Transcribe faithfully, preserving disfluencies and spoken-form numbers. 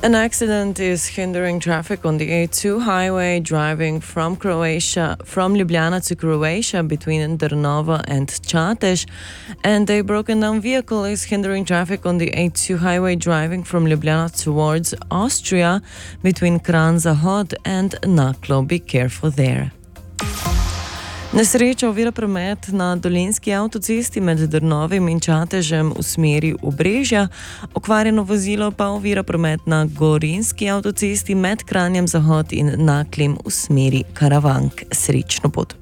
An accident is hindering traffic on the A two highway driving from Croatia, from Ljubljana to Croatia between Drnova and Čatež, and a broken down vehicle is hindering traffic on the A two highway driving from Ljubljana towards Austria between Kranj Zahod and Naklo. Be careful there. Nesreča ovira promet na Dolenjski avtocesti med Drnovim in Čatežem v smeri Obrežja, okvarjeno vozilo pa ovira promet na Gorenjski avtocesti med Kranjem Zahod in Naklim v smeri Karavank. Srečno pot.